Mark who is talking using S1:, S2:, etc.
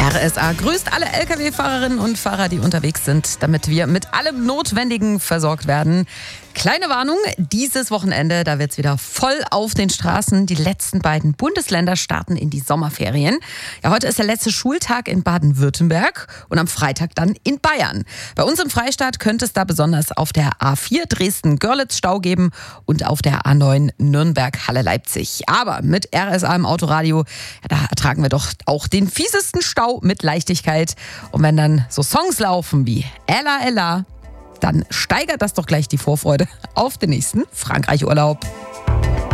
S1: RSA grüßt alle Lkw-Fahrerinnen und Fahrer, die unterwegs sind, damit wir mit allem Notwendigen versorgt werden. Kleine Warnung, dieses Wochenende, da wird es wieder voll auf den Straßen. Die letzten beiden Bundesländer starten in die Sommerferien. Ja, heute ist der letzte Schultag in Baden-Württemberg und am Freitag dann in Bayern. Bei uns im Freistaat könnte es da besonders auf der A4 Dresden-Görlitz Stau geben und auf der A9 Nürnberg-Halle-Leipzig. Aber mit RSA im Autoradio, ja, da ertragen wir doch auch den fiesesten Stau mit Leichtigkeit. Und wenn dann so Songs laufen wie Ella Ella, dann steigert das doch gleich die Vorfreude auf den nächsten Frankreich-Urlaub.